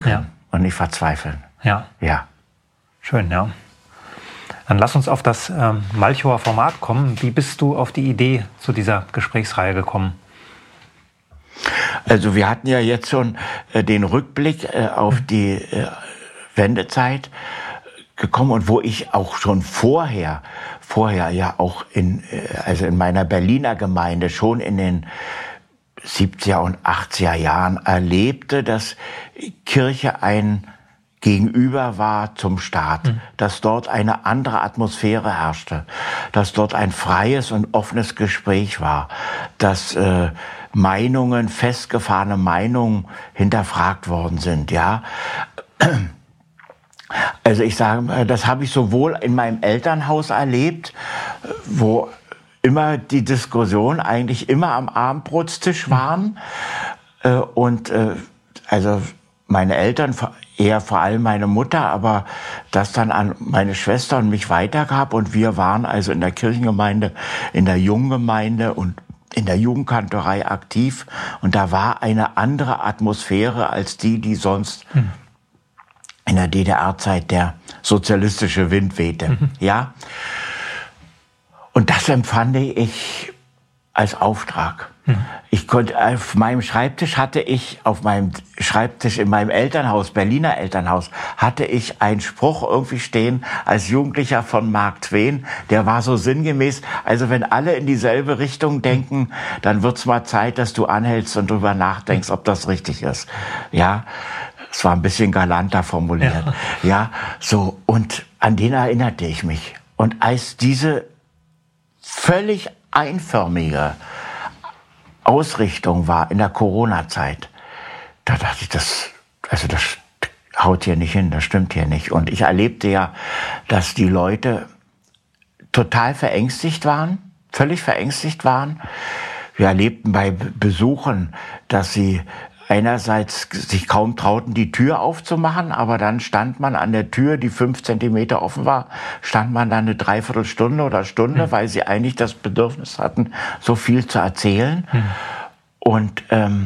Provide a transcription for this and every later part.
Ja. Und nicht verzweifeln. Ja. Ja. Schön, ja. Dann lass uns auf das Malchower Format kommen. Wie bist du auf die Idee zu dieser Gesprächsreihe gekommen? Also wir hatten ja jetzt schon den Rückblick auf die Wendezeit gekommen und wo ich auch schon vorher ja auch in meiner Berliner Gemeinde schon in den 70er und 80er Jahren erlebte, dass Kirche ein Gegenüber war zum Staat, dass dort eine andere Atmosphäre herrschte, dass dort ein freies und offenes Gespräch war, dass Meinungen, festgefahrene Meinungen hinterfragt worden sind, ja. Also ich sage, das habe ich sowohl in meinem Elternhaus erlebt, wo immer die Diskussionen eigentlich immer am Abendbrotstisch waren also meine Eltern, eher vor allem meine Mutter, aber das dann an meine Schwester und mich weitergab und wir waren also in der Kirchengemeinde, in der Junggemeinde und in der Jugendkantorei aktiv und da war eine andere Atmosphäre als die sonst in der DDR-Zeit der sozialistische Wind wehte, ja. Und das empfand ich als Auftrag. Ich konnte, auf meinem Schreibtisch in meinem Elternhaus, Berliner Elternhaus, hatte ich einen Spruch irgendwie stehen als Jugendlicher von Mark Twain, der war so sinngemäß, also wenn alle in dieselbe Richtung denken, dann wird's mal Zeit, dass du anhältst und drüber nachdenkst, ob das richtig ist. Ja, es war ein bisschen galanter formuliert. Ja, so, und an den erinnerte ich mich. Und als diese völlig einförmige Ausrichtung war in der Corona-Zeit, da dachte ich, das haut hier nicht hin, das stimmt hier nicht. Und ich erlebte ja, dass die Leute total verängstigt waren, völlig verängstigt waren. Wir erlebten bei Besuchen, dass sie einerseits sich kaum trauten, die Tür aufzumachen, aber dann stand man an der Tür, die 5 Zentimeter offen war, stand man dann eine Dreiviertelstunde oder Stunde, weil sie eigentlich das Bedürfnis hatten, so viel zu erzählen. Und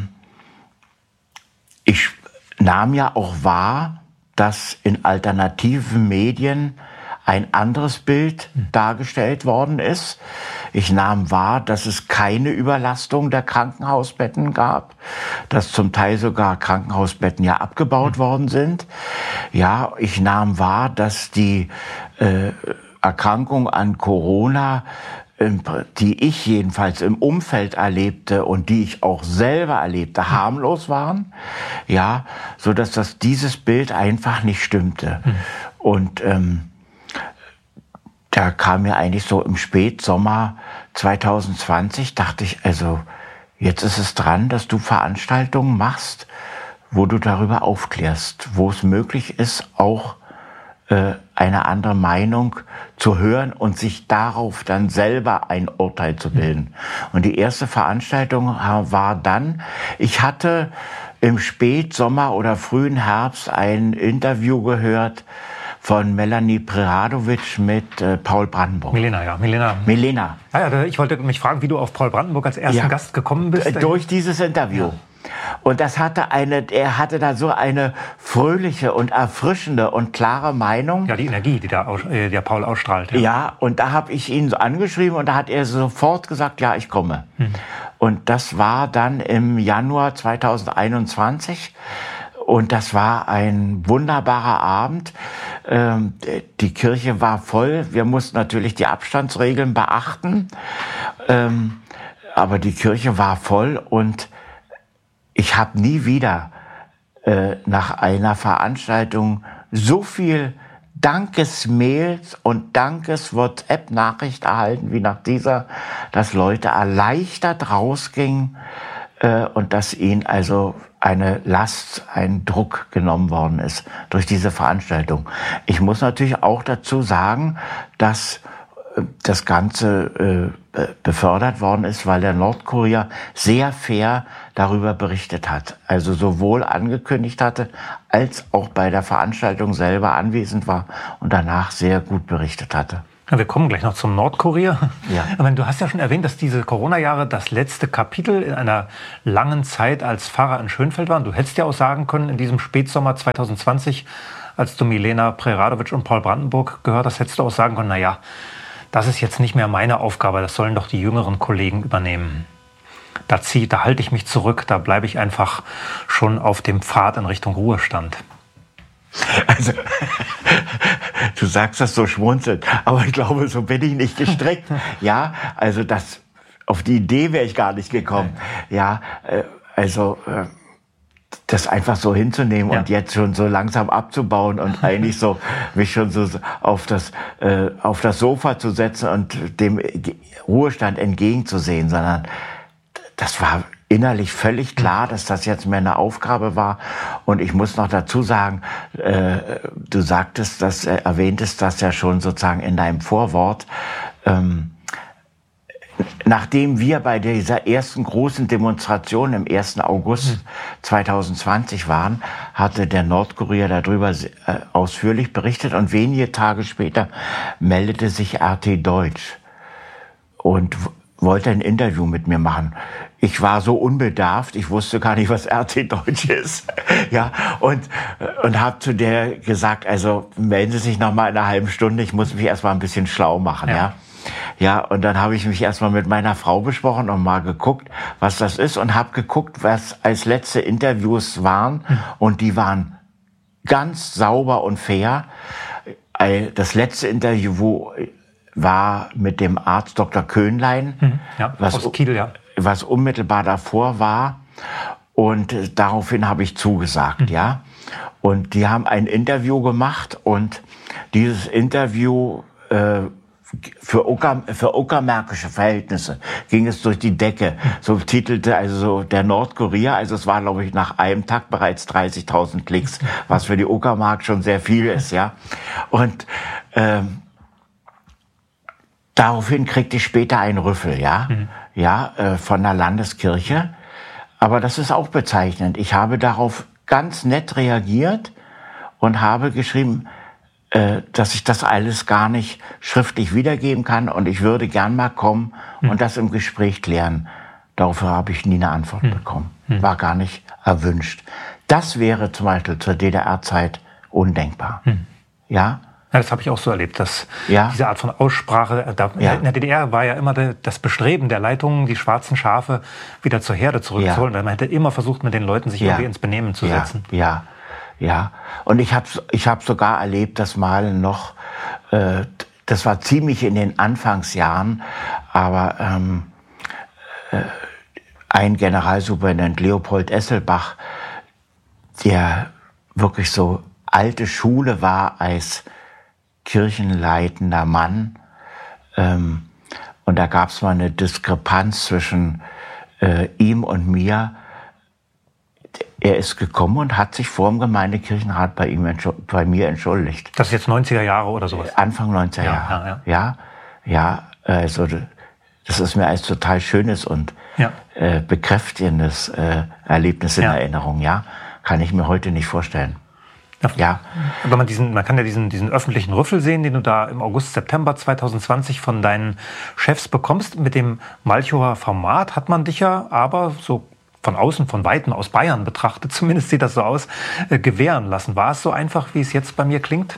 ich nahm ja auch wahr, dass in alternativen Medien ein anderes Bild dargestellt worden ist. Ich nahm wahr, dass es keine Überlastung der Krankenhausbetten gab, dass zum Teil sogar Krankenhausbetten ja abgebaut worden sind. Ja, ich nahm wahr, dass die Erkrankung an Corona, die ich jedenfalls im Umfeld erlebte und die ich auch selber erlebte, harmlos waren. Ja, so dass dieses Bild einfach nicht stimmte. Und da kam mir eigentlich so im Spätsommer 2020, dachte ich, also jetzt ist es dran, dass du Veranstaltungen machst, wo du darüber aufklärst, wo es möglich ist, auch eine andere Meinung zu hören und sich darauf dann selber ein Urteil zu bilden. Und die erste Veranstaltung war dann, ich hatte im Spätsommer oder frühen Herbst ein Interview gehört von Melanie Preradovic mit Paul Brandenburg. Milena. Ja, ich wollte mich fragen, wie du auf Paul Brandenburg als ersten Gast gekommen bist. Durch dieses Interview. Ja. Und er hatte da so eine fröhliche und erfrischende und klare Meinung. Ja, die Energie, die der Paul ausstrahlt. Ja, und da habe ich ihn so angeschrieben und da hat er sofort gesagt, ja, ich komme. Und das war dann im Januar 2021. Und das war ein wunderbarer Abend. Die Kirche war voll. Wir mussten natürlich die Abstandsregeln beachten. Aber die Kirche war voll und ich habe nie wieder nach einer Veranstaltung so viel Dankesmails und Dankes-WhatsApp-Nachricht erhalten wie nach dieser, dass Leute erleichtert rausgingen und dass ihnen also eine Last, ein Druck genommen worden ist durch diese Veranstaltung. Ich muss natürlich auch dazu sagen, dass das Ganze befördert worden ist, weil der Nordkurier sehr fair darüber berichtet hat. Also sowohl angekündigt hatte, als auch bei der Veranstaltung selber anwesend war und danach sehr gut berichtet hatte. Ja, wir kommen gleich noch zum Nordkurier. Ja. Aber du hast ja schon erwähnt, dass diese Corona-Jahre das letzte Kapitel in einer langen Zeit als Pfarrer in Schönfeld waren. Du hättest ja auch sagen können, in diesem Spätsommer 2020, als du Milena Preradovic und Paul Brandenburg gehört hast, hättest du auch sagen können, naja, das ist jetzt nicht mehr meine Aufgabe, das sollen doch die jüngeren Kollegen übernehmen. Da halte ich mich zurück, da bleibe ich einfach schon auf dem Pfad in Richtung Ruhestand. Also, du sagst das so schmunzelnd, aber ich glaube, so bin ich nicht gestrickt. Ja, also auf die Idee wäre ich gar nicht gekommen. Ja, das einfach so hinzunehmen und jetzt schon so langsam abzubauen und eigentlich so mich schon so auf das Sofa zu setzen und dem Ruhestand entgegenzusehen, sondern das war innerlich völlig klar, dass das jetzt mehr eine Aufgabe war. Und ich muss noch dazu sagen, du erwähntest das ja schon sozusagen in deinem Vorwort. Nachdem wir bei dieser ersten großen Demonstration im 1. August 2020 waren, hatte der Nordkurier darüber ausführlich berichtet und wenige Tage später meldete sich RT Deutsch und wollte ein Interview mit mir machen. Ich war so unbedarft, ich wusste gar nicht, was RT Deutsch ist. Ja, und habe zu der gesagt, also melden Sie sich noch mal in einer halben Stunde, ich muss mich erst mal ein bisschen schlau machen, ja. Ja, und dann habe ich mich erstmal mit meiner Frau besprochen und mal geguckt, was das ist und habe geguckt, was als letzte Interviews waren und die waren ganz sauber und fair. Das letzte Interview war mit dem Arzt Dr. Köhnlein, aus Kiel, was unmittelbar davor war und daraufhin habe ich zugesagt, ja. Und die haben ein Interview gemacht und dieses Interview für uckermärkische Verhältnisse ging es durch die Decke. So titelte also der Nordkurier, also es war, glaube ich, nach einem Tag bereits 30.000 Klicks, was für die Uckermark schon sehr viel ist, ja. Und daraufhin kriegte ich später einen Rüffel, von der Landeskirche. Aber das ist auch bezeichnend. Ich habe darauf ganz nett reagiert und habe geschrieben, dass ich das alles gar nicht schriftlich wiedergeben kann und ich würde gern mal kommen und das im Gespräch klären. Dafür habe ich nie eine Antwort bekommen. War gar nicht erwünscht. Das wäre zum Beispiel zur DDR-Zeit undenkbar. Ja? Ja, das habe ich auch so erlebt, dass diese Art von Aussprache, in der DDR war ja immer das Bestreben der Leitungen, die schwarzen Schafe wieder zur Herde zurückzuholen. Man hätte immer versucht, mit den Leuten sich irgendwie ins Benehmen zu setzen. Ja, und ich hab sogar erlebt, dass mal noch, das war ziemlich in den Anfangsjahren, aber ein Generalsuperintendent, Leopold Esselbach, der wirklich so alte Schule war als kirchenleitender Mann, und da gab es mal eine Diskrepanz zwischen ihm und mir. Er ist gekommen und hat sich vor dem Gemeindekirchenrat bei mir entschuldigt. Das ist jetzt 90er Jahre oder sowas? Anfang 90er Jahre. Ja, also das ist mir als total schönes und bekräftigendes Erlebnis in Erinnerung, kann ich mir heute nicht vorstellen. Ja. Aber man kann ja diesen öffentlichen Rüffel sehen, den du da im August, September 2020 von deinen Chefs bekommst. Mit dem Malchower Format hat man dich ja aber so von außen, von Weitem aus Bayern betrachtet, zumindest sieht das so aus, gewähren lassen. War es so einfach, wie es jetzt bei mir klingt?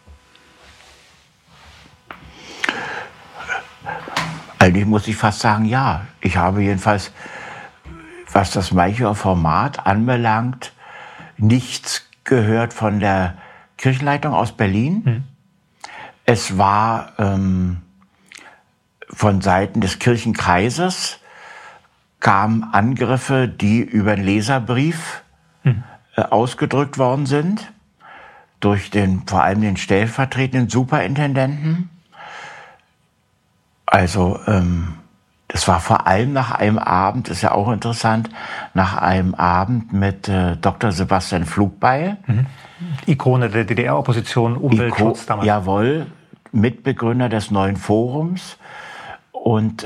Eigentlich muss ich fast sagen, ja. Ich habe jedenfalls, was das Malchower Format anbelangt, nichts gehört von der Kirchenleitung aus Berlin. Es war von Seiten des Kirchenkreises kamen Angriffe, die über den Leserbrief ausgedrückt worden sind, durch vor allem den stellvertretenden Superintendenten. Also das war vor allem nach einem Abend, ist ja auch interessant, nach einem Abend mit Dr. Sebastian Flugbeil. Ikone der DDR-Opposition, Umweltschutz damals. Jawohl, Mitbegründer des Neuen Forums und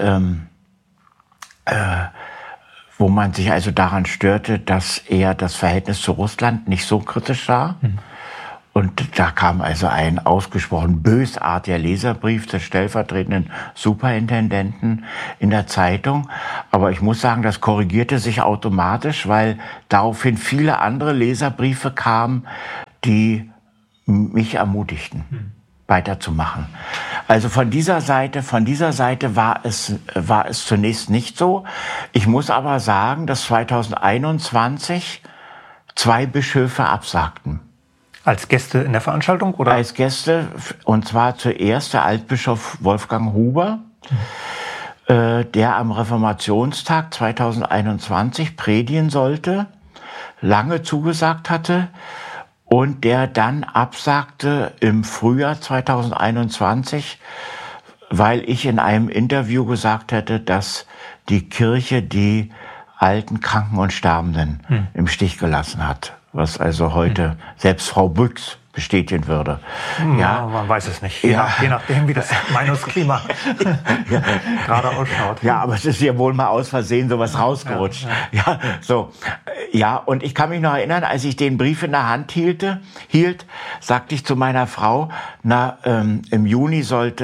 wo man sich also daran störte, dass er das Verhältnis zu Russland nicht so kritisch sah. Und da kam also ein ausgesprochen bösartiger Leserbrief des stellvertretenden Superintendenten in der Zeitung. Aber ich muss sagen, das korrigierte sich automatisch, weil daraufhin viele andere Leserbriefe kamen, die mich ermutigten, weiterzumachen. Also von dieser Seite war es zunächst nicht so. Ich muss aber sagen, dass 2021 2 Bischöfe absagten. Als Gäste in der Veranstaltung, oder? Als Gäste, und zwar zuerst der Altbischof Wolfgang Huber, der am Reformationstag 2021 predigen sollte, lange zugesagt hatte und der dann absagte im Frühjahr 2021, weil ich in einem Interview gesagt hätte, dass die Kirche die alten, Kranken und Sterbenden im Stich gelassen hat. Was also heute selbst Frau Büchs bestätigen würde. Ja, man weiß es nicht. Je nachdem, wie das Meinungsklima gerade ausschaut. Ja, aber es ist ja wohl mal aus Versehen sowas rausgerutscht. Ja, so. Ja, und ich kann mich noch erinnern, als ich den Brief in der Hand hielt, sagte ich zu meiner Frau, im Juni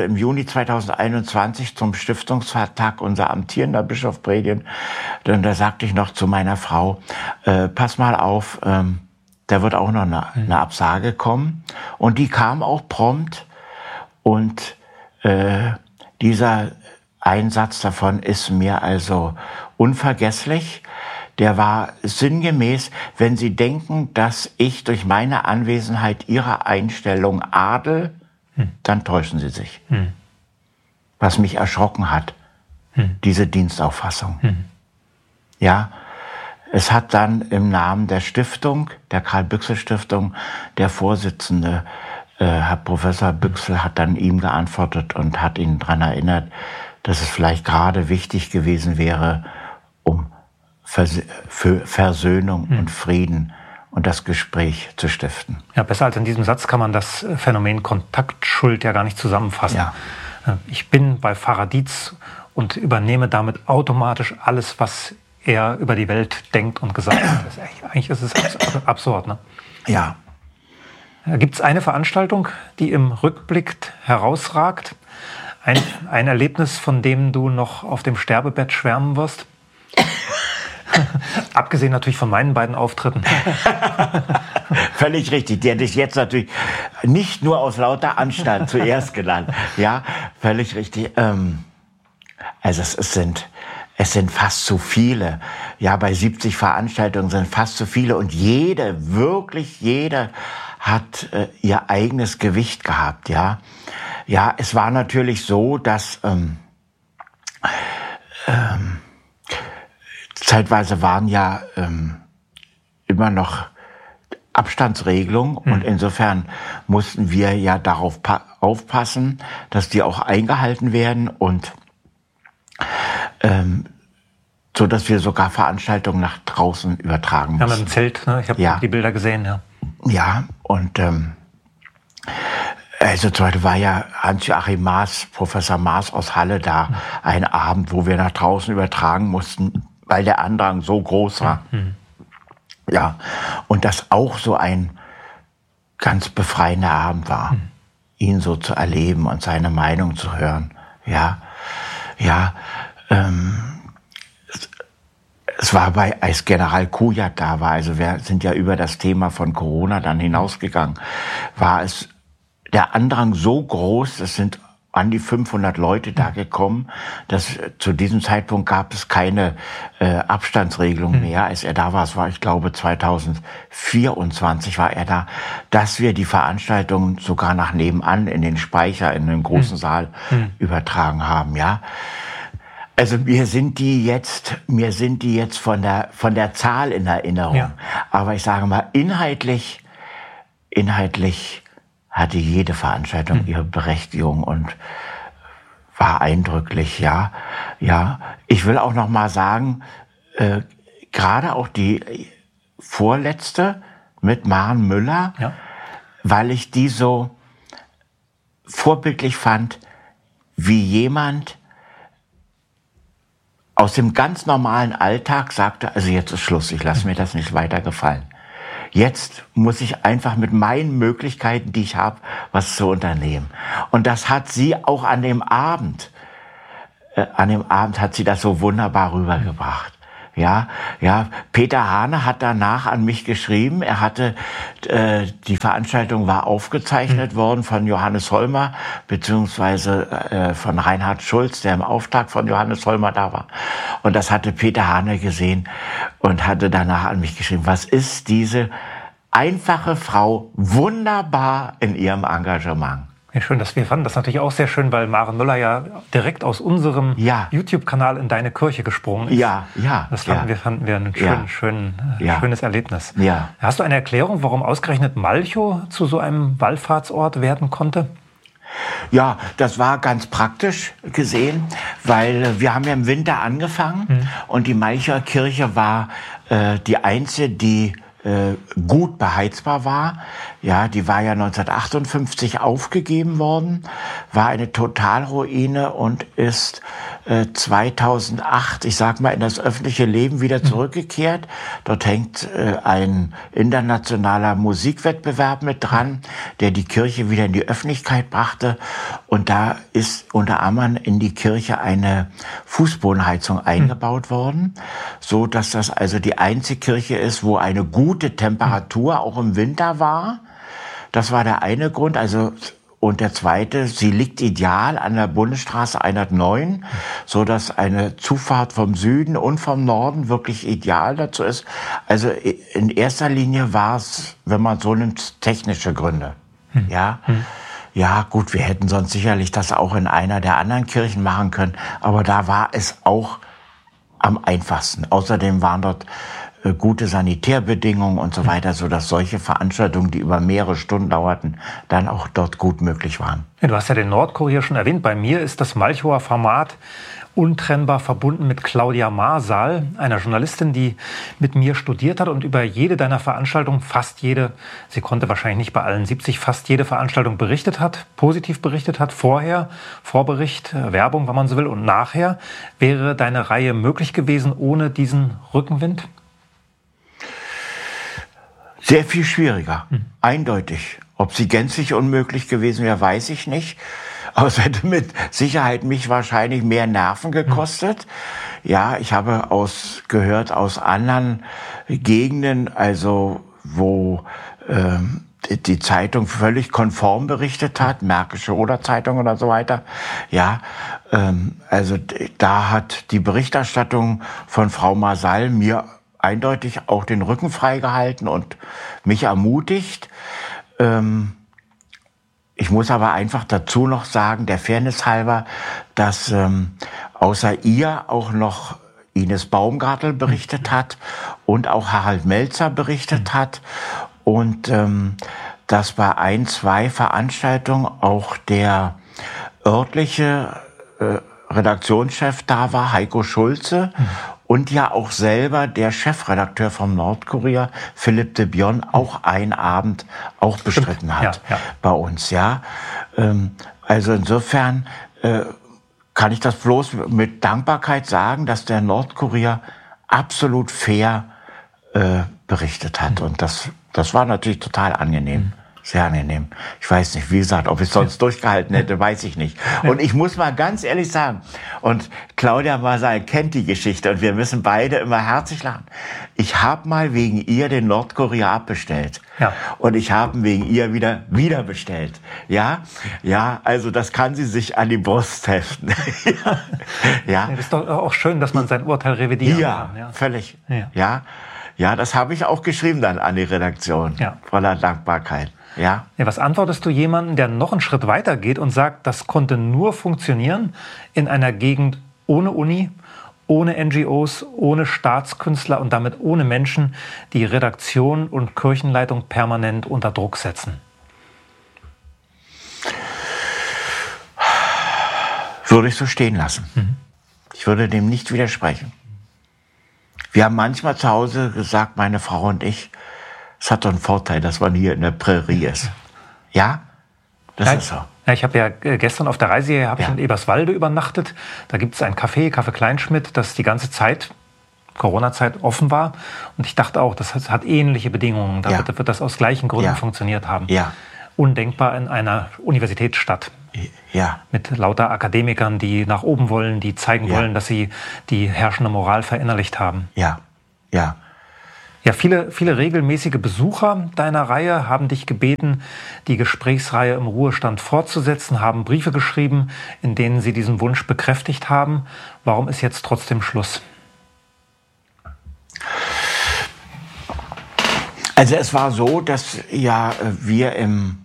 2021 zum Stiftungstag unser amtierender Bischof predigen. Und da sagte ich noch zu meiner Frau, pass mal auf, da wird auch noch eine Absage kommen. Und die kam auch prompt. Und dieser Einsatz davon ist mir also unvergesslich. Der war sinngemäß, wenn Sie denken, dass ich durch meine Anwesenheit Ihre Einstellung adel, dann täuschen Sie sich. Was mich erschrocken hat, diese Dienstauffassung. Ja, es hat dann im Namen der Stiftung, der Karl-Büchsel-Stiftung, der Vorsitzende, Herr Professor Büchsel, hat dann ihm geantwortet und hat ihn daran erinnert, dass es vielleicht gerade wichtig gewesen wäre, um für Versöhnung und Frieden und das Gespräch zu stiften. Ja, besser als in diesem Satz kann man das Phänomen Kontaktschuld ja gar nicht zusammenfassen. Ja. Ich bin bei Pfarrer Dietz und übernehme damit automatisch alles, was er über die Welt denkt und gesagt hat. Eigentlich ist es absurd, ne? Ja. Gibt es eine Veranstaltung, die im Rückblick herausragt? Ein Erlebnis, von dem du noch auf dem Sterbebett schwärmen wirst? Abgesehen natürlich von meinen beiden Auftritten. Völlig richtig. Die hätte ich jetzt natürlich nicht nur aus lauter Anstand zuerst genannt. Ja, völlig richtig. Also es sind fast zu viele. Ja, bei 70 Veranstaltungen sind fast zu viele. Und wirklich jede hat ihr eigenes Gewicht gehabt. Ja, ja, es war natürlich so, dass zeitweise waren ja immer noch Abstandsregelungen und insofern mussten wir ja darauf aufpassen, dass die auch eingehalten werden und so, dass wir sogar Veranstaltungen nach draußen übertragen mussten. Ja, mit dem Zelt, ne? Ich habe die Bilder gesehen, ja. Ja, und also zum Beispiel war ja Hans-Joachim Maas, Professor Maas aus Halle da, ein Abend, wo wir nach draußen übertragen mussten, weil der Andrang so groß war. Ja, und das auch so ein ganz befreiender Abend war, ihn so zu erleben und seine Meinung zu hören. Ja, ja, es war als General Kujat da war, also wir sind ja über das Thema von Corona dann hinausgegangen, war es der Andrang so groß, es sind an die 500 Leute da gekommen, dass zu diesem Zeitpunkt gab es keine Abstandsregelung mehr, als er da war. Es war, ich glaube, 2024 war er da, dass wir die Veranstaltung sogar nach nebenan in den Speicher, in den großen Saal übertragen haben, ja. Also mir sind die jetzt von der Zahl in Erinnerung. Ja. Aber ich sage mal, inhaltlich hatte jede Veranstaltung ihre Berechtigung und war eindrücklich, ja. Ja, ich will auch noch mal sagen, gerade auch die vorletzte mit Maren Müller, weil ich die so vorbildlich fand, wie jemand aus dem ganz normalen Alltag sagte, also jetzt ist Schluss, ich lasse mir das nicht weiter gefallen. Jetzt muss ich einfach mit meinen Möglichkeiten, die ich habe, was zu unternehmen. Und das hat sie auch an dem Abend hat sie das so wunderbar rübergebracht. Ja, Peter Hane hat danach an mich geschrieben. Er hatte, die Veranstaltung war aufgezeichnet worden von Johannes Holmer, beziehungsweise von Reinhard Schulz, der im Auftrag von Johannes Holmer da war. Und das hatte Peter Hane gesehen und hatte danach an mich geschrieben, was ist diese einfache Frau wunderbar in ihrem Engagement. Ja, schön, dass wir fanden das natürlich auch sehr schön, weil Maren Müller ja direkt aus unserem YouTube-Kanal in deine Kirche gesprungen ist. Das fanden wir ein schönes Erlebnis. Ja. Hast du eine Erklärung, warum ausgerechnet Malchow zu so einem Wallfahrtsort werden konnte? Ja, das war ganz praktisch gesehen, weil wir haben ja im Winter angefangen und die Malchower Kirche war die einzige, die gut beheizbar war. Ja, die war ja 1958 aufgegeben worden, war eine Totalruine und ist 2008, ich sag mal, in das öffentliche Leben wieder zurückgekehrt. Dort hängt ein internationaler Musikwettbewerb mit dran, der die Kirche wieder in die Öffentlichkeit brachte. Und da ist unter anderem in die Kirche eine Fußbodenheizung eingebaut worden, so dass das also die einzige Kirche ist, wo eine gute Temperatur auch im Winter war. Das war der eine Grund. Und der zweite, sie liegt ideal an der Bundesstraße 109, so dass eine Zufahrt vom Süden und vom Norden wirklich ideal dazu ist. Also in erster Linie war es, wenn man so nimmt, technische Gründe. Ja, gut, wir hätten sonst sicherlich das auch in einer der anderen Kirchen machen können, aber da war es auch am einfachsten. Außerdem waren dort gute Sanitärbedingungen und so weiter, so dass solche Veranstaltungen, die über mehrere Stunden dauerten, dann auch dort gut möglich waren. Ja, du hast ja den Nordkurier schon erwähnt. Bei mir ist das Malchower Format untrennbar verbunden mit Claudia Marsal, einer Journalistin, die mit mir studiert hat und über jede deiner Veranstaltungen, fast jede, sie konnte wahrscheinlich nicht bei allen 70, fast jede Veranstaltung berichtet hat, positiv berichtet hat, vorher, Vorbericht, Werbung, wenn man so will, und nachher. Wäre deine Reihe möglich gewesen ohne diesen Rückenwind? Sehr viel schwieriger, eindeutig. Ob sie gänzlich unmöglich gewesen wäre, weiß ich nicht. Aber es hätte mit Sicherheit mich wahrscheinlich mehr Nerven gekostet. Ja, ich habe gehört aus anderen Gegenden, also wo die Zeitung völlig konform berichtet hat, Märkische Oder-Zeitung oder so weiter. Ja, also da hat die Berichterstattung von Frau Marsal mir eindeutig auch den Rücken freigehalten und mich ermutigt. Ich muss aber einfach dazu noch sagen, der Fairness halber, dass außer ihr auch noch Ines Baumgartel berichtet hat und auch Harald Melzer berichtet hat und dass bei 2 Veranstaltungen auch der örtliche Redaktionschef da war, Heiko Schulze, und ja auch selber der Chefredakteur vom Nordkurier, Philipp de Bion, auch einen Abend auch bestritten hat bei uns. Ja, also insofern kann ich das bloß mit Dankbarkeit sagen, dass der Nordkurier absolut fair berichtet hat. Und das war natürlich total angenehm. Sehr angenehm. Ich weiß nicht, wie gesagt, ob ich es sonst durchgehalten hätte, weiß ich nicht. Und ich muss mal ganz ehrlich sagen, und Claudia Marsal kennt die Geschichte und wir müssen beide immer herzlich lachen. Ich habe mal wegen ihr den Nordkurier abbestellt. Ja. Und ich habe wegen ihr wieder bestellt. Ja, also das kann sie sich an die Brust heften. Ja. Das ist doch auch schön, dass man sein Urteil revidieren kann. Ja, völlig. Ja, das habe ich auch geschrieben dann an die Redaktion. Voller Dankbarkeit. Ja. Was antwortest du jemandem, der noch einen Schritt weiter geht und sagt, das konnte nur funktionieren in einer Gegend ohne Uni, ohne NGOs, ohne Staatskünstler und damit ohne Menschen, die Redaktion und Kirchenleitung permanent unter Druck setzen? Würde ich so stehen lassen. Ich würde dem nicht widersprechen. Wir haben manchmal zu Hause gesagt, meine Frau und ich, es hat doch einen Vorteil, dass man hier in der Prärie ist. Ja, das ist so. Ja, ich habe ja gestern auf der Reise hier in Eberswalde übernachtet. Da gibt es ein Café Kleinschmidt, das die ganze Zeit Corona-Zeit offen war. Und ich dachte auch, das hat ähnliche Bedingungen. Da wird das aus gleichen Gründen funktioniert haben. Ja. Undenkbar in einer Universitätsstadt. Ja. Mit lauter Akademikern, die nach oben wollen, die zeigen wollen, dass sie die herrschende Moral verinnerlicht haben. Ja, ja. Ja, viele regelmäßige Besucher deiner Reihe haben dich gebeten, die Gesprächsreihe im Ruhestand fortzusetzen, haben Briefe geschrieben, in denen sie diesen Wunsch bekräftigt haben. Warum ist jetzt trotzdem Schluss? Also es war so, dass wir im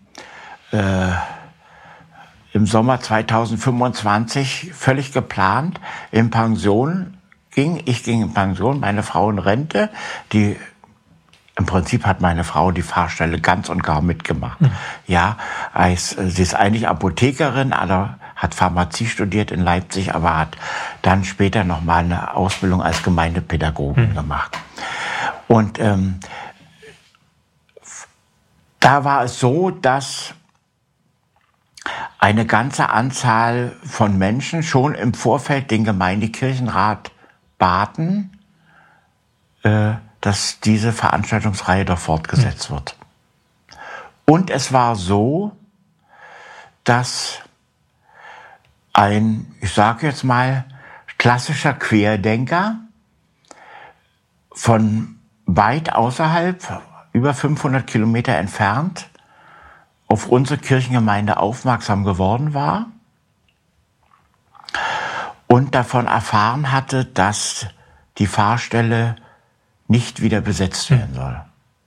Sommer 2025 völlig geplant in Pension ging. Ich ging in Pension, meine Frau in Rente. Im Prinzip hat meine Frau die Fahrstelle ganz und gar mitgemacht. Ja, sie ist eigentlich Apothekerin, hat Pharmazie studiert in Leipzig, aber hat dann später noch mal eine Ausbildung als Gemeindepädagogin gemacht. Und da war es so, dass eine ganze Anzahl von Menschen schon im Vorfeld den Gemeindekirchenrat baten, dass diese Veranstaltungsreihe doch fortgesetzt wird. Und es war so, dass ich sage jetzt mal, klassischer Querdenker von weit außerhalb, über 500 Kilometer entfernt, auf unsere Kirchengemeinde aufmerksam geworden war und davon erfahren hatte, dass die Fahrstelle nicht wieder besetzt werden soll.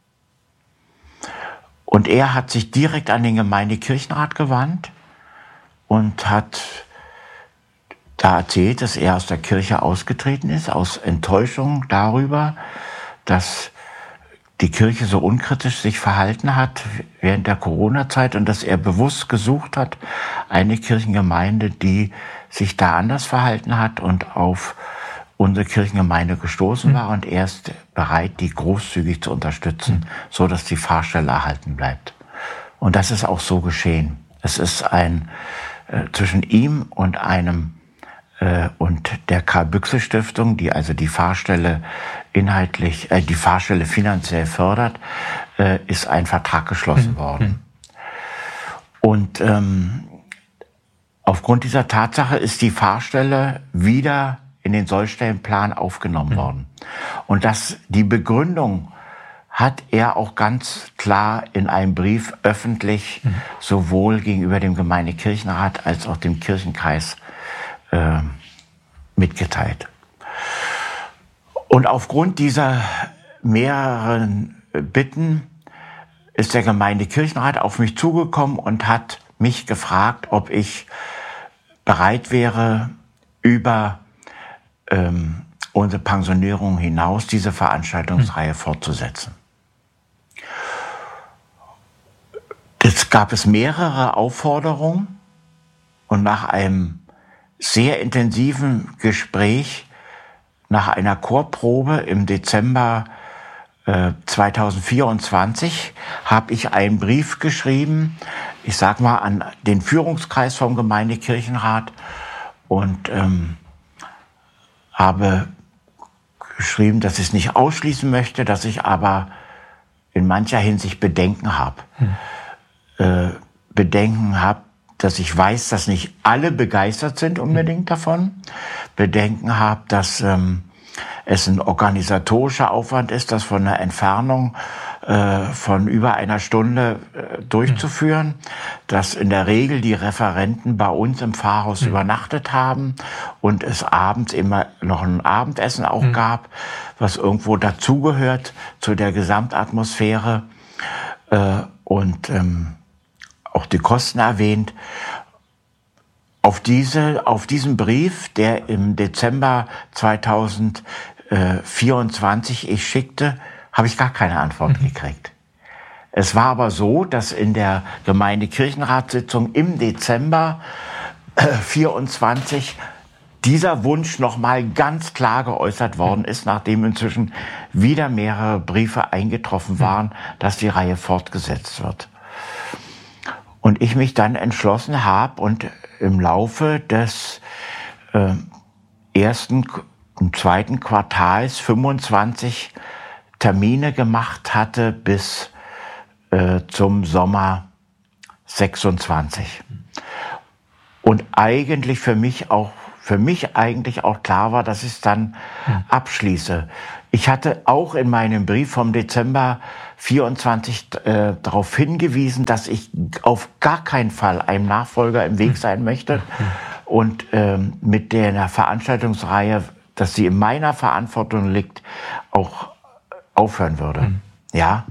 Und er hat sich direkt an den Gemeindekirchenrat gewandt und hat da erzählt, dass er aus der Kirche ausgetreten ist, aus Enttäuschung darüber, dass die Kirche so unkritisch sich verhalten hat während der Corona-Zeit und dass er bewusst gesucht hat, eine Kirchengemeinde, die sich da anders verhalten hat und auf unsere Kirchengemeinde gestoßen war, und er ist bereit, die großzügig zu unterstützen, so dass die Fahrstelle erhalten bleibt. Und das ist auch so geschehen. Es ist zwischen ihm und und der Karl-Büchse-Stiftung, die also die Fahrstelle die Fahrstelle finanziell fördert, ist ein Vertrag geschlossen worden. Und aufgrund dieser Tatsache ist die Fahrstelle wieder in den Sollstellenplan aufgenommen worden. Und die Begründung hat er auch ganz klar in einem Brief öffentlich sowohl gegenüber dem Gemeindekirchenrat als auch dem Kirchenkreis mitgeteilt. Und aufgrund dieser mehreren Bitten ist der Gemeindekirchenrat auf mich zugekommen und hat mich gefragt, ob ich bereit wäre, über unsere Pensionierung hinaus diese Veranstaltungsreihe fortzusetzen. Es gab mehrere Aufforderungen, und nach einem sehr intensiven Gespräch, nach einer Chorprobe im Dezember 2024, habe ich einen Brief geschrieben, ich sag mal an den Führungskreis vom Gemeindekirchenrat, und habe geschrieben, dass ich es nicht ausschließen möchte, dass ich aber in mancher Hinsicht Bedenken habe. Dass ich weiß, dass nicht alle begeistert sind unbedingt davon. Bedenken habe, dass es ein organisatorischer Aufwand ist, das von einer Entfernung von über einer Stunde durchzuführen, dass in der Regel die Referenten bei uns im Pfarrhaus übernachtet haben und es abends immer noch ein Abendessen auch gab, was irgendwo dazugehört zu der Gesamtatmosphäre, und auch die Kosten erwähnt. Auf diesen Brief, der im Dezember 2024 ich schickte, habe ich gar keine Antwort gekriegt. Es war aber so, dass in der Gemeindekirchenratssitzung im Dezember 24 dieser Wunsch nochmal ganz klar geäußert worden ist, nachdem inzwischen wieder mehrere Briefe eingetroffen waren, dass die Reihe fortgesetzt wird. Und ich mich dann entschlossen habe und im Laufe des ersten im zweiten Quartals 25 Termine gemacht hatte bis zum Sommer 26. Und eigentlich für mich eigentlich auch klar war, dass ich es dann abschließe. Ich hatte auch in meinem Brief vom Dezember 24 darauf hingewiesen, dass ich auf gar keinen Fall einem Nachfolger im Weg sein möchte und mit der Veranstaltungsreihe, dass sie in meiner Verantwortung liegt, auch aufhören würde. Ja.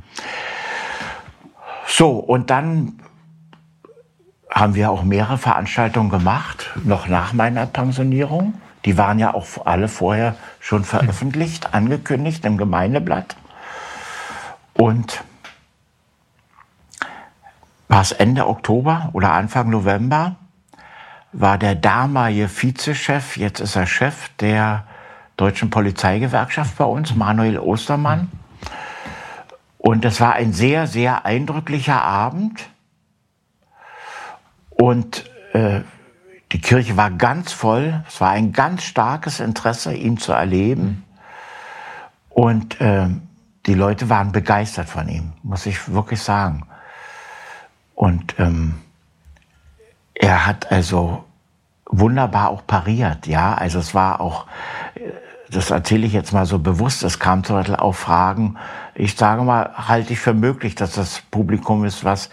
So, und dann haben wir auch mehrere Veranstaltungen gemacht, noch nach meiner Pensionierung. Die waren ja auch alle vorher schon veröffentlicht, angekündigt im Gemeindeblatt. Und war es Ende Oktober oder Anfang November, war der damalige Vizechef, jetzt ist er Chef der Deutschen Polizeigewerkschaft bei uns, Manuel Ostermann. Und es war ein sehr, sehr eindrücklicher Abend. Und die Kirche war ganz voll. Es war ein ganz starkes Interesse, ihn zu erleben. Und die Leute waren begeistert von ihm, muss ich wirklich sagen. Und er hat also wunderbar auch pariert, ja. Also es war auch, das erzähle ich jetzt mal so bewusst, es kam zum Beispiel auch Fragen, ich sage mal, halte ich für möglich, dass das Publikum ist, was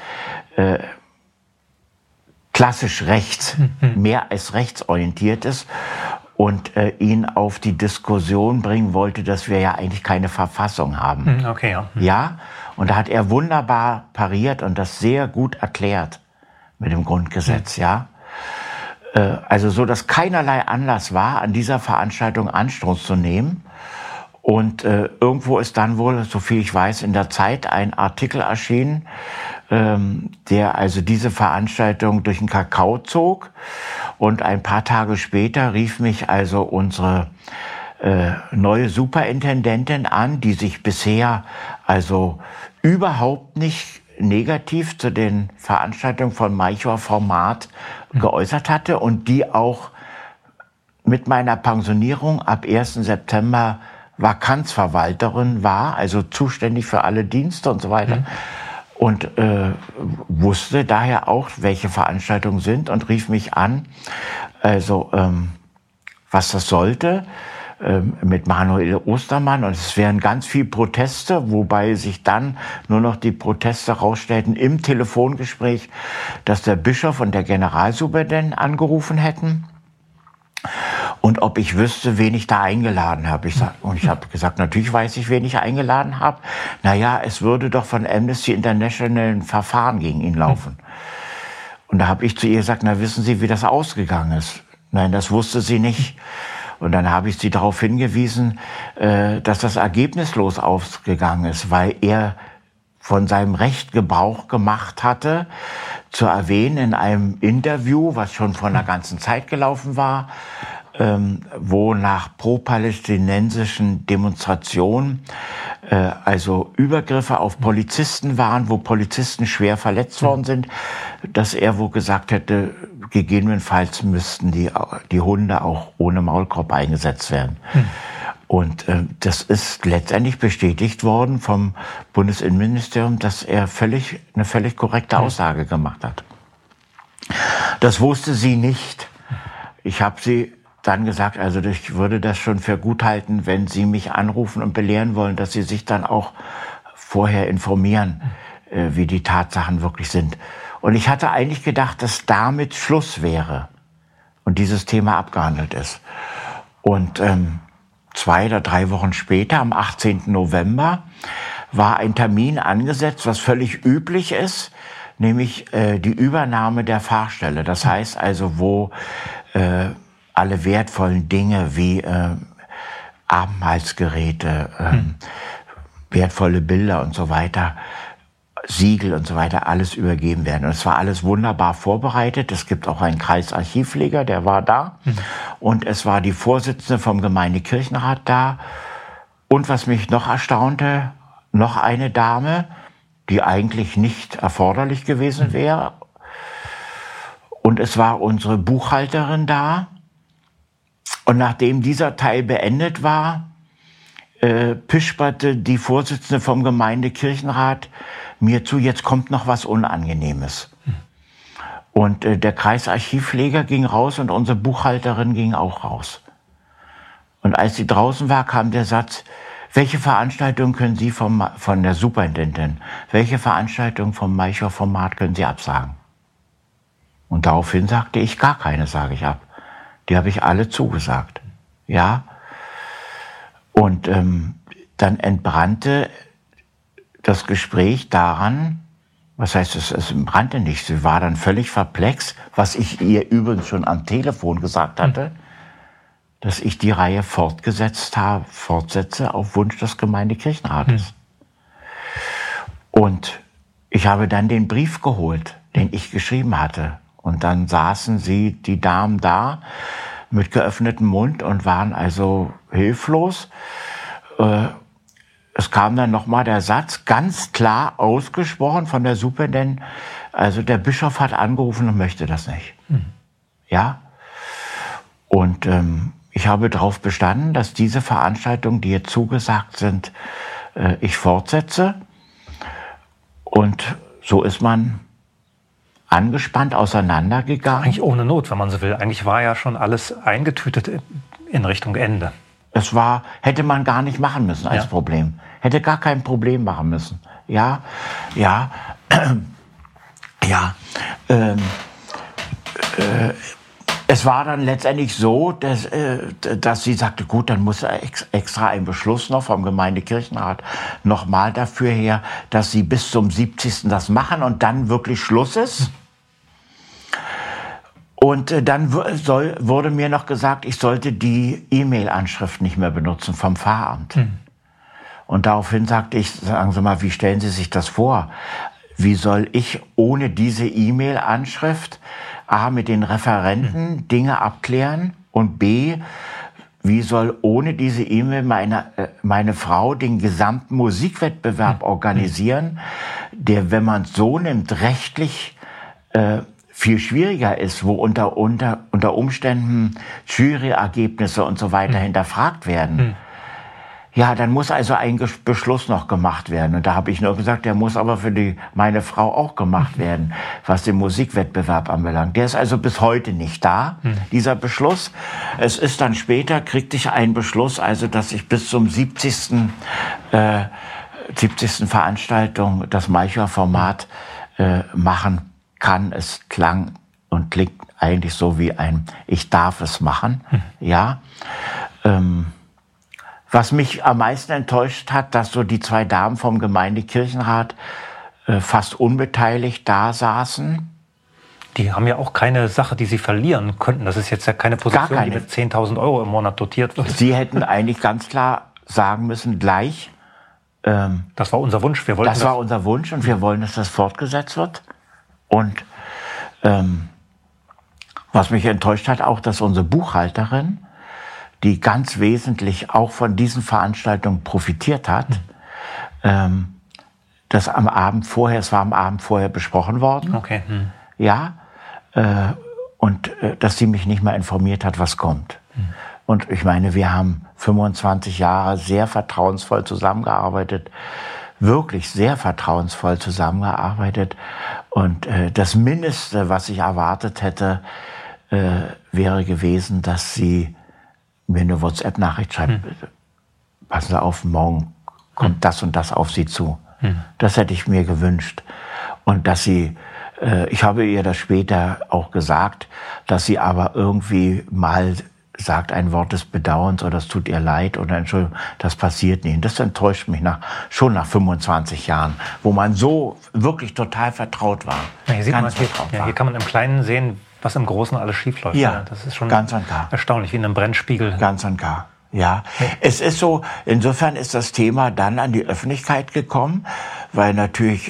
klassisch rechts, mehr als rechtsorientiert ist und ihn auf die Diskussion bringen wollte, dass wir ja eigentlich keine Verfassung haben. Okay, ja. Ja, und da hat er wunderbar pariert und das sehr gut erklärt mit dem Grundgesetz, ja. Also so, dass keinerlei Anlass war, an dieser Veranstaltung Anstoß zu nehmen. Und irgendwo ist dann wohl, soviel ich weiß, in der Zeit ein Artikel erschienen, der also diese Veranstaltung durch den Kakao zog. Und ein paar Tage später rief mich also unsere neue Superintendentin an, die sich bisher also überhaupt nicht negativ zu den Veranstaltungen von Melchior Format geäußert hatte und die auch mit meiner Pensionierung ab 1. September Vakanzverwalterin war, also zuständig für alle Dienste und so weiter. Und wusste daher auch, welche Veranstaltungen sind und rief mich an, also was das sollte, mit Manuel Ostermann. Und es wären ganz viele Proteste, wobei sich dann nur noch die Proteste herausstellten im Telefongespräch, dass der Bischof und der Generalsuperintendent angerufen hätten. Und ob ich wüsste, wen ich da eingeladen habe. Ich habe gesagt, natürlich weiß ich, wen ich eingeladen habe. Naja, es würde doch von Amnesty International ein Verfahren gegen ihn laufen. Und da habe ich zu ihr gesagt, na, wissen Sie, wie das ausgegangen ist? Nein, das wusste sie nicht. Und dann habe ich sie darauf hingewiesen, dass das ergebnislos ausgegangen ist, weil er von seinem Recht Gebrauch gemacht hatte, zu erwähnen in einem Interview, was schon vor einer ganzen Zeit gelaufen war, wo nach pro-palästinensischen Demonstrationen also Übergriffe auf Polizisten waren, wo Polizisten schwer verletzt worden sind, dass er wohl gesagt hätte, gegebenenfalls müssten die Hunde auch ohne Maulkorb eingesetzt werden. Und das ist letztendlich bestätigt worden vom Bundesinnenministerium, dass er eine völlig korrekte Aussage gemacht hat. Das wusste sie nicht. Ich habe sie dann gesagt, also ich würde das schon für gut halten, wenn Sie mich anrufen und belehren wollen, dass Sie sich dann auch vorher informieren, wie die Tatsachen wirklich sind. Und ich hatte eigentlich gedacht, dass damit Schluss wäre und dieses Thema abgehandelt ist. Und 2 oder 3 Wochen später, am 18. November, war ein Termin angesetzt, was völlig üblich ist, nämlich die Übernahme der Pfarrstelle. Das heißt also, wo alle wertvollen Dinge wie Abendmahlsgeräte, wertvolle Bilder und so weiter, Siegel und so weiter, alles übergeben werden. Und es war alles wunderbar vorbereitet. Es gibt auch einen Kreisarchivpfleger, der war da. Und es war die Vorsitzende vom Gemeindekirchenrat da. Und was mich noch erstaunte, noch eine Dame, die eigentlich nicht erforderlich gewesen wäre. Und es war unsere Buchhalterin da. Und nachdem dieser Teil beendet war, pisperte die Vorsitzende vom Gemeindekirchenrat mir zu, jetzt kommt noch was Unangenehmes. Und der Kreisarchivpfleger ging raus und unsere Buchhalterin ging auch raus. Und als sie draußen war, kam der Satz, welche Veranstaltung können Sie von der Superintendentin, welche Veranstaltung vom Malchow-Format können Sie absagen? Und daraufhin sagte ich, gar keine sage ich ab. Die habe ich alle zugesagt. Ja. Und dann entbrannte das Gespräch daran, was heißt, es brannte nicht. Sie war dann völlig perplex, was ich ihr übrigens schon am Telefon gesagt hatte, dass ich die Reihe fortsetze auf Wunsch des Gemeindekirchenrates. Und ich habe dann den Brief geholt, den ich geschrieben hatte. Und dann saßen die Damen da mit geöffnetem Mund und waren also hilflos. Es kam dann nochmal der Satz, ganz klar ausgesprochen von der Superintendentin, also der Bischof hat angerufen und möchte das nicht. Ja? Und ich habe darauf bestanden, dass diese Veranstaltungen, die jetzt zugesagt sind, ich fortsetze. Und so ist man angespannt auseinandergegangen. Eigentlich ohne Not, wenn man so will. Eigentlich war ja schon alles eingetütet in Richtung Ende. Hätte man gar nicht machen müssen als Problem. Hätte gar kein Problem machen müssen. Ja. Es war dann letztendlich so, dass sie sagte, gut, dann muss extra ein Beschluss noch vom Gemeindekirchenrat nochmal dafür her, dass sie bis zum 70. das machen und dann wirklich Schluss ist. Und dann wurde mir noch gesagt, ich sollte die E-Mail-Anschrift nicht mehr benutzen vom Pfarramt. Und daraufhin sagte ich, sagen Sie mal, wie stellen Sie sich das vor? Wie soll ich ohne diese E-Mail-Anschrift A, mit den Referenten Dinge abklären und B, wie soll ohne diese E-Mail meine Frau den gesamten Musikwettbewerb organisieren, der, wenn man es so nimmt, rechtlich viel schwieriger ist, wo unter Umständen Juryergebnisse und so weiter hinterfragt werden. Ja, dann muss also ein Beschluss noch gemacht werden. Und da habe ich nur gesagt, der muss aber für meine Frau auch gemacht werden, was den Musikwettbewerb anbelangt. Der ist also bis heute nicht da, dieser Beschluss. Es ist dann später, kriegte ich einen Beschluss, also dass ich bis zum 70. Veranstaltung das Malchow-Format machen kann. Es klang und klingt eigentlich so wie ich darf es machen. Ja. Was mich am meisten enttäuscht hat, dass so die zwei Damen vom Gemeindekirchenrat fast unbeteiligt da saßen. Die haben ja auch keine Sache, die sie verlieren könnten. Das ist jetzt ja keine Position, die mit 10.000 Euro im Monat dotiert wird. Sie hätten eigentlich ganz klar sagen müssen, gleich. Das war unser Wunsch. Das war unser Wunsch und wir wollen, dass das fortgesetzt wird. Und was mich enttäuscht hat, auch, dass unsere Buchhalterin, die ganz wesentlich auch von diesen Veranstaltungen profitiert hat, das es war am Abend vorher besprochen worden. Okay. Ja, und dass sie mich nicht mal informiert hat, was kommt. Und ich meine, wir haben 25 Jahre sehr vertrauensvoll zusammengearbeitet, wirklich sehr vertrauensvoll zusammengearbeitet. Und das Mindeste, was ich erwartet hätte, wäre gewesen, dass sie mir eine WhatsApp-Nachricht schreibt, passen Sie auf, morgen kommt das und das auf Sie zu. Das hätte ich mir gewünscht. Und dass sie, ich habe ihr das später auch gesagt, dass sie aber irgendwie mal sagt ein Wort des Bedauerns oder es tut ihr leid oder Entschuldigung, das passiert nicht. Und das enttäuscht mich schon nach 25 Jahren, wo man so wirklich total vertraut war. Ja, hier kann man im Kleinen sehen, was im Großen alles schiefläuft. Ja, das ist schon ganz und gar. Erstaunlich, wie in einem Brennspiegel. Ganz und gar. Ja, es ist so, insofern ist das Thema dann an die Öffentlichkeit gekommen, weil natürlich,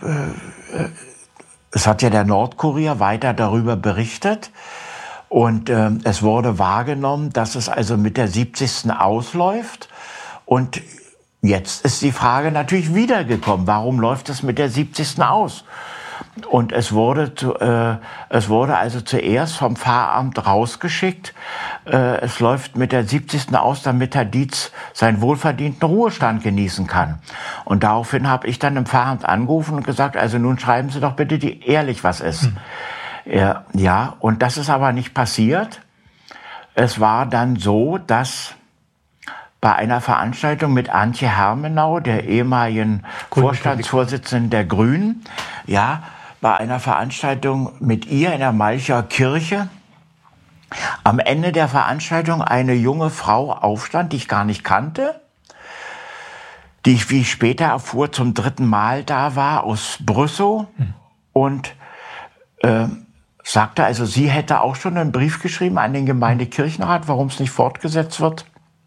es hat ja der Nordkurier weiter darüber berichtet und es wurde wahrgenommen, dass es also mit der 70. ausläuft und jetzt ist die Frage natürlich wiedergekommen, warum läuft es mit der 70. aus? Und es wurde also zuerst vom Pfarramt rausgeschickt. Es läuft mit der 70. aus, damit Herr Dietz seinen wohlverdienten Ruhestand genießen kann. Und daraufhin habe ich dann im Pfarramt angerufen und gesagt, also nun schreiben Sie doch bitte ehrlich, was ist. Ja, und das ist aber nicht passiert. Es war dann so, dass bei einer Veranstaltung mit Antje Hermenau, der ehemaligen Vorstandsvorsitzenden der Grünen, ja, bei einer Veranstaltung mit ihr in der Malcher Kirche, am Ende der Veranstaltung eine junge Frau aufstand, die ich gar nicht kannte, die ich, wie ich später erfuhr, zum 3. Mal da war, aus Brüssow, und sagte, also sie hätte auch schon einen Brief geschrieben an den Gemeindekirchenrat, warum es nicht fortgesetzt wird.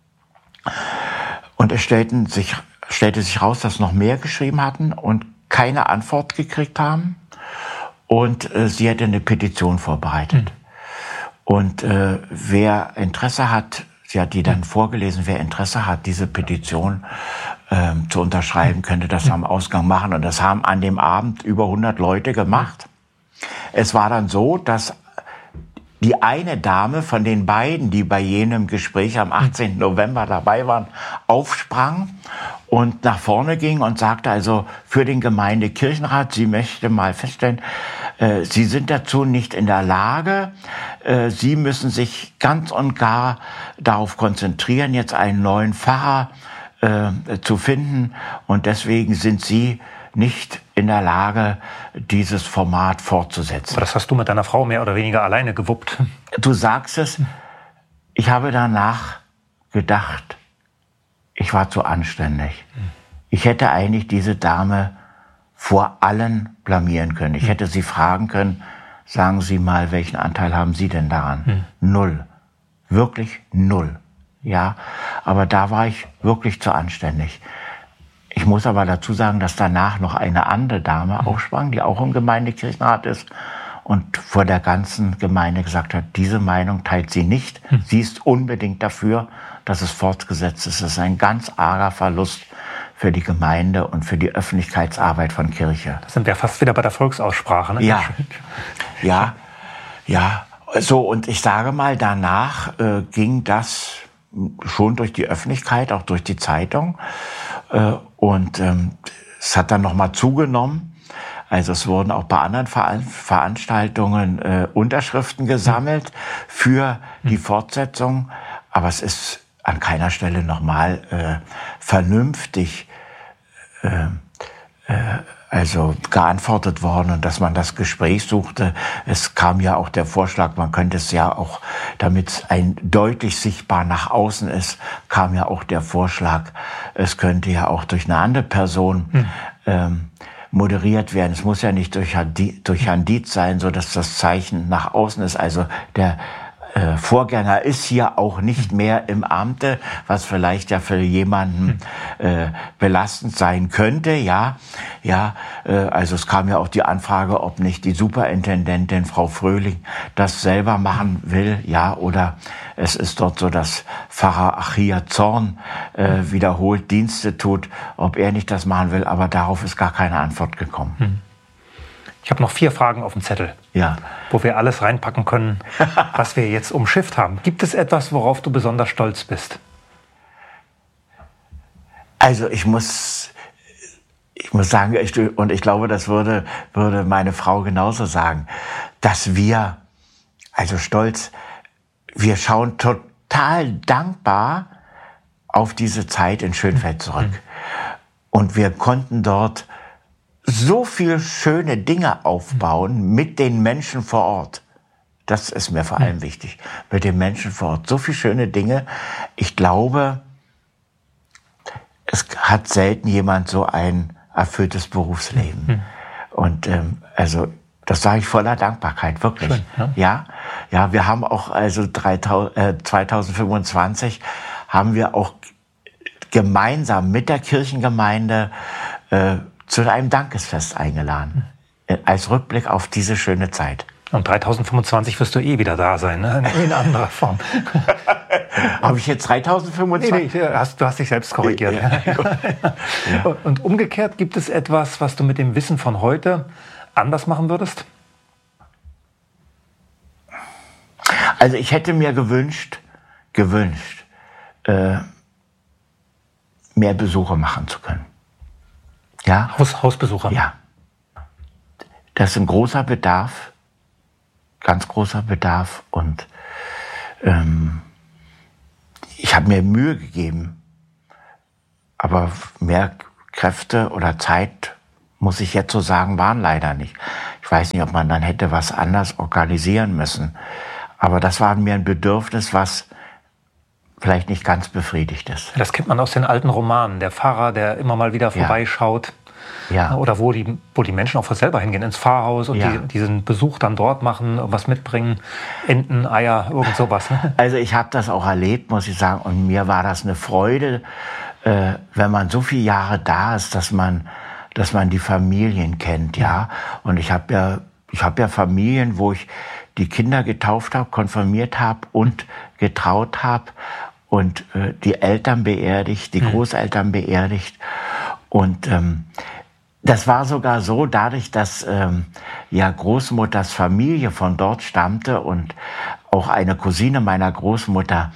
Und es stellte sich raus, dass noch mehr geschrieben hatten und keine Antwort gekriegt haben. Und sie hätte eine Petition vorbereitet. Und wer Interesse hat, sie hat die dann vorgelesen, wer Interesse hat, diese Petition zu unterschreiben, könnte das am Ausgang machen. Und das haben an dem Abend über 100 Leute gemacht. Es war dann so, dass die eine Dame von den beiden, die bei jenem Gespräch am 18. November dabei waren, aufsprang und nach vorne ging und sagte also für den Gemeindekirchenrat, sie möchte mal feststellen, Sie sind dazu nicht in der Lage. Sie müssen sich ganz und gar darauf konzentrieren, jetzt einen neuen Pfarrer zu finden. Und deswegen sind Sie nicht in der Lage, dieses Format fortzusetzen. Aber das hast du mit deiner Frau mehr oder weniger alleine gewuppt. Du sagst es. Ich habe danach gedacht, ich war zu anständig. Ich hätte eigentlich diese Dame vor allen blamieren können. Ich hätte sie fragen können, sagen Sie mal, welchen Anteil haben Sie denn daran? 0. Wirklich 0. Ja, aber da war ich wirklich zu anständig. Ich muss aber dazu sagen, dass danach noch eine andere Dame aufsprang, die auch im Gemeindekirchenrat ist und vor der ganzen Gemeinde gesagt hat, diese Meinung teilt sie nicht. Sie ist unbedingt dafür, dass es fortgesetzt ist. Es ist ein ganz arger Verlust für die Gemeinde und für die Öffentlichkeitsarbeit von Kirche. Da sind wir fast wieder bei der Volksaussprache, ne? Ja. So, und ich sage mal, danach ging das schon durch die Öffentlichkeit, auch durch die Zeitung. Und es hat dann nochmal zugenommen. Also es wurden auch bei anderen Veranstaltungen Unterschriften gesammelt für die Fortsetzung. Aber es ist an keiner Stelle nochmal vernünftig also geantwortet worden und dass man das Gespräch suchte. Es kam ja auch der Vorschlag, man könnte es ja auch, damit es ein deutlich sichtbar nach außen ist, kam ja auch der Vorschlag, es könnte ja auch durch eine andere Person moderiert werden. Es muss ja nicht durch Herrn Dietz sein, so dass das Zeichen nach außen ist. Also der Vorgänger ist hier auch nicht mehr im Amte, was vielleicht ja für jemanden belastend sein könnte. Also es kam ja auch die Anfrage, ob nicht die Superintendentin Frau Fröhling das selber machen will, oder es ist dort so, dass Pfarrer Achia Zorn wiederholt Dienste tut, ob er nicht das machen will, aber darauf ist gar keine Antwort gekommen. Ich habe noch 4 Fragen auf dem Zettel, wo wir alles reinpacken können, was wir jetzt umschifft haben. Gibt es etwas, worauf du besonders stolz bist? Also ich muss sagen, und ich glaube, das würde meine Frau genauso sagen, dass wir, also stolz, wir schauen total dankbar auf diese Zeit in Schönfeld zurück. Und wir konnten dort so viel schöne Dinge aufbauen mit den Menschen vor Ort. Das ist mir vor allem wichtig. Mit den Menschen vor Ort. So viele schöne Dinge. Ich glaube, es hat selten jemand so ein erfülltes Berufsleben. Und also das sage ich voller Dankbarkeit, wirklich. Schön, ja, wir haben auch, also 2025 haben wir auch gemeinsam mit der Kirchengemeinde zu einem Dankesfest eingeladen, als Rückblick auf diese schöne Zeit. Und 2025 wirst du wieder da sein, ne? In anderer Form. Habe ich jetzt 3025? Nee, du hast dich selbst korrigiert. Ja. Und umgekehrt, gibt es etwas, was du mit dem Wissen von heute anders machen würdest? Also ich hätte mir gewünscht, mehr Besuche machen zu können. Ja? Hausbesucher? Ja. Das ist ein großer Bedarf, ganz großer Bedarf. Und ich habe mir Mühe gegeben, aber mehr Kräfte oder Zeit, muss ich jetzt so sagen, waren leider nicht. Ich weiß nicht, ob man dann hätte was anders organisieren müssen. Aber das war mir ein Bedürfnis, was vielleicht nicht ganz befriedigt ist. Das kennt man aus den alten Romanen. Der Pfarrer, der immer mal wieder vorbeischaut. Ja. Oder wo die Menschen auch selber hingehen, ins Pfarrhaus und diesen Besuch dann dort machen, was mitbringen, Enten, Eier, irgend sowas. Ne? Also ich habe das auch erlebt, muss ich sagen. Und mir war das eine Freude, wenn man so viele Jahre da ist, dass man die Familien kennt. Ja. Und ich habe ja Familien, wo ich die Kinder getauft habe, konfirmiert habe und getraut habe und die Eltern beerdigt, die Großeltern beerdigt. Und das war sogar so, dadurch, dass Großmutters Familie von dort stammte und auch eine Cousine meiner Großmutter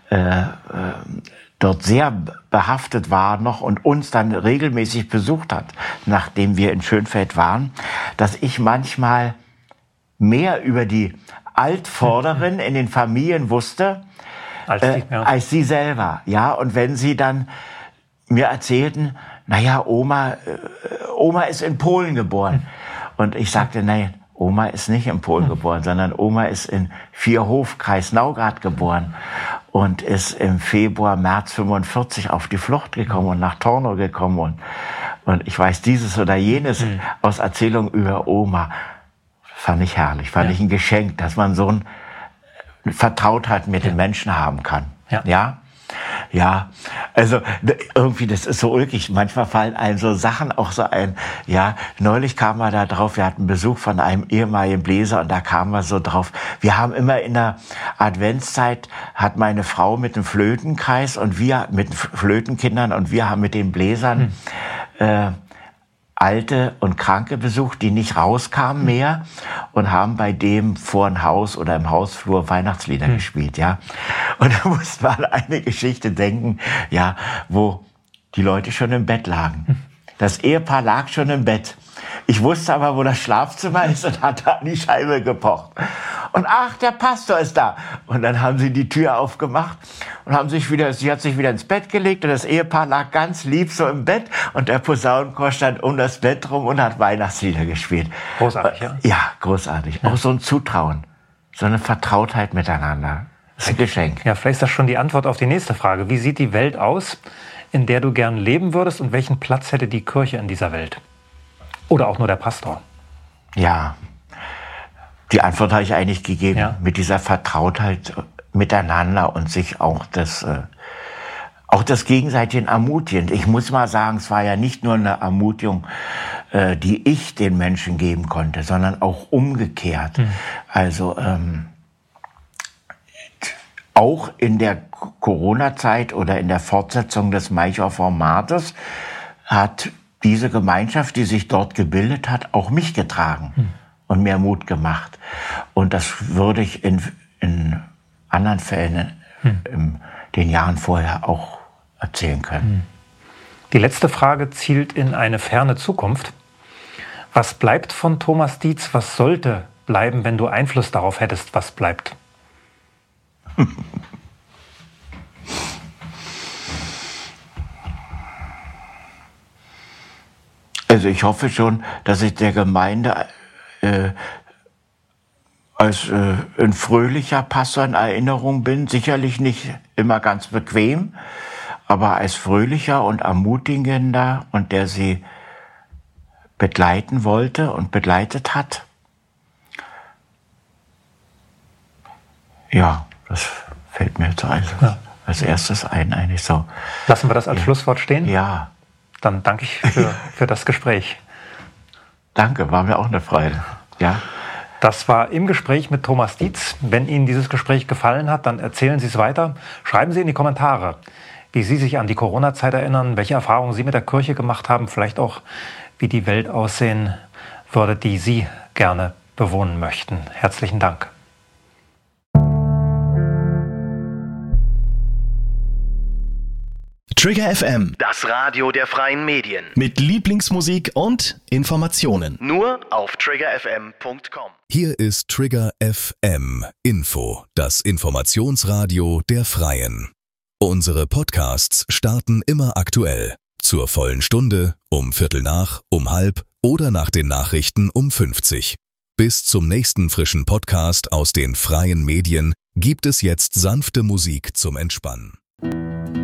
dort sehr behaftet war noch und uns dann regelmäßig besucht hat, nachdem wir in Schönfeld waren, dass ich manchmal mehr über die Altvorderen in den Familien wusste, als sie selber. Ja, und wenn sie dann mir erzählten, naja, Oma ist in Polen geboren. Und ich sagte, nein, Oma ist nicht in Polen geboren, sondern Oma ist in Vierhof, Kreis Naugrad geboren und ist im März 45 auf die Flucht gekommen und nach Tornow gekommen. Und ich weiß dieses oder jenes aus Erzählungen über Oma. Fand ich herrlich, fand ich ein Geschenk, dass man so eine Vertrautheit mit den Menschen haben kann. Ja? Ja, also irgendwie, das ist so ulkig. Manchmal fallen einem so Sachen auch so ein. Ja, neulich kamen wir da drauf, wir hatten Besuch von einem ehemaligen Bläser und da kamen wir so drauf. Wir haben immer in der Adventszeit, hat meine Frau mit dem Flötenkreis und wir mit den Flötenkindern und wir haben mit den Bläsern Alte und Kranke besucht, die nicht rauskamen mehr und haben bei dem vor dem Haus oder im Hausflur Weihnachtslieder gespielt, ja. Und da musste man an eine Geschichte denken, ja, wo die Leute schon im Bett lagen. Das Ehepaar lag schon im Bett. Ich wusste aber, wo das Schlafzimmer ist und hatte an die Scheibe gepocht. Und ach, der Pastor ist da. Und dann haben sie die Tür aufgemacht und sie hat sich wieder ins Bett gelegt und das Ehepaar lag ganz lieb so im Bett und der Posaunenchor stand um das Bett rum und hat Weihnachtslieder gespielt. Großartig, ja? Ja, großartig. Auch so ein Zutrauen, so eine Vertrautheit miteinander. Das ist ein Geschenk. Ja, vielleicht ist das schon die Antwort auf die nächste Frage. Wie sieht die Welt aus, in der du gern leben würdest und welchen Platz hätte die Kirche in dieser Welt? Oder auch nur der Pastor? Ja, die Antwort habe ich eigentlich gegeben. Mit dieser Vertrautheit miteinander und sich auch das gegenseitigen ermutigen. Ich muss mal sagen, es war ja nicht nur eine Ermutigung, die ich den Menschen geben konnte, sondern auch umgekehrt. Also auch in der Corona-Zeit oder in der Fortsetzung des Maicher-Formates hat diese Gemeinschaft, die sich dort gebildet hat, auch mich getragen und mir Mut gemacht. Und das würde ich in anderen Fällen in den Jahren vorher auch erzählen können. Die letzte Frage zielt in eine ferne Zukunft. Was bleibt von Thomas Dietz? Was sollte bleiben, wenn du Einfluss darauf hättest, was bleibt? Also ich hoffe schon, dass ich der Gemeinde als ein fröhlicher Pastor in Erinnerung bin. Sicherlich nicht immer ganz bequem, aber als fröhlicher und ermutigender und der sie begleiten wollte und begleitet hat. Ja, das fällt mir jetzt als erstes ein, eigentlich so. Lassen wir das als Schlusswort stehen? Ja. Dann danke ich für das Gespräch. Danke, war mir auch eine Freude. Ja. Das war im Gespräch mit Thomas Dietz. Wenn Ihnen dieses Gespräch gefallen hat, dann erzählen Sie es weiter. Schreiben Sie in die Kommentare, wie Sie sich an die Corona-Zeit erinnern, welche Erfahrungen Sie mit der Kirche gemacht haben, vielleicht auch, wie die Welt aussehen würde, die Sie gerne bewohnen möchten. Herzlichen Dank. Trigger FM, das Radio der freien Medien. mit Lieblingsmusik und Informationen. Nur auf triggerfm.com. Hier ist Trigger FM Info, das Informationsradio der Freien. Unsere Podcasts starten immer aktuell. Zur vollen Stunde, um Viertel nach, um halb oder nach den Nachrichten um 50. Bis zum nächsten frischen Podcast aus den freien Medien gibt es jetzt sanfte Musik zum Entspannen.